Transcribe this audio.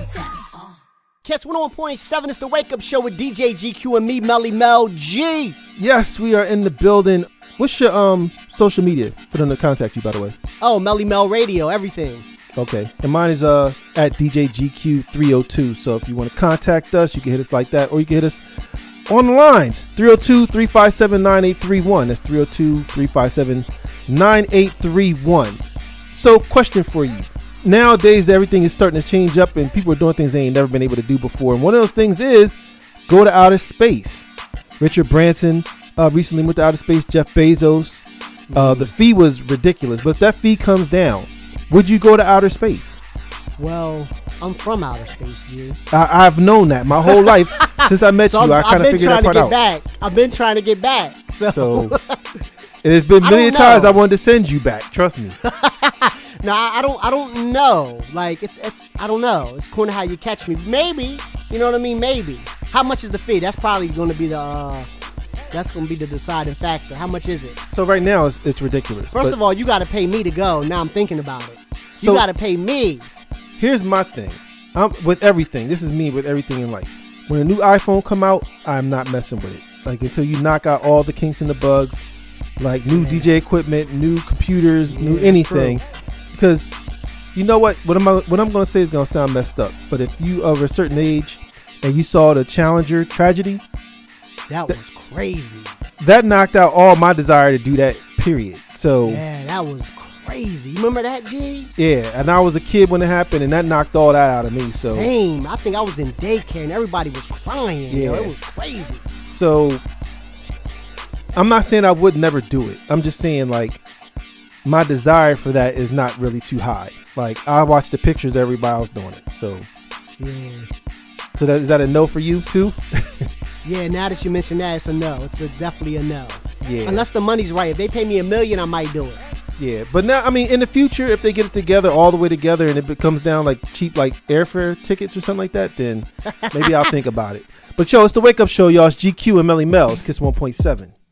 Kiss 101.7 is the Wake Up Show with DJ GQ and me, Melly Mel G. Yes, we are in the building. What's your social media for them to contact you, by the way? Oh, Melly Mel Radio, everything. Okay. And mine is at DJ GQ 302. So if you want to contact us, you can hit us like that, or you can hit us on the lines. 302-357-9831. That's 302-357-9831. So question for you. Nowadays, everything is starting to change up and people are doing things they ain't never been able to do before. And one of those things is go to outer space. Richard Branson recently went to outer space. Jeff Bezos. The fee was ridiculous. But if that fee comes down, would you go to outer space? Well, I'm from outer space, G. I've known that my whole life. Since I met you, I kind of figured that part out. I've been trying to get back. So there's been many times I wanted to send you back. Trust me. No, I don't know. Like I don't know. It's cool how you catch me. Maybe, you know what I mean? Maybe. How much is the fee? That's probably going to be the deciding factor. How much is it? So right now it's ridiculous. First of all, you got to pay me to go. Now I'm thinking about it. You got to pay me. Here's my thing. With everything. This is me with everything in life. When a new iPhone come out, I'm not messing with it. Like until you knock out all the kinks and the bugs, like new DJ equipment, new computers, new anything. Because you know what I'm going to say is going to sound messed up. But if you are of a certain age and you saw the Challenger tragedy, that was crazy. That knocked out all my desire to do that, period. So yeah, that was crazy. You remember that, G? Yeah, and I was a kid when it happened, and that knocked all that out of me. So same. I think I was in daycare, and everybody was crying. Yeah, it was crazy. So I'm not saying I would never do it. I'm just saying, like, my desire for that is not really too high. Like, I watched the pictures, everybody else doing it. So yeah. So is that a no for you too? Yeah, now that you mention that, it's a no. It's definitely a no. Yeah. Unless the money's right. If they pay me $1 million, I might do it. Yeah, but now, I mean, in the future, if they get it together, all the way together, and it comes down like cheap, like airfare tickets or something like that, then maybe I'll think about it. But yo, it's the Wake Up Show, y'all. It's GQ and Melly Mel. It's Kiss 1.7.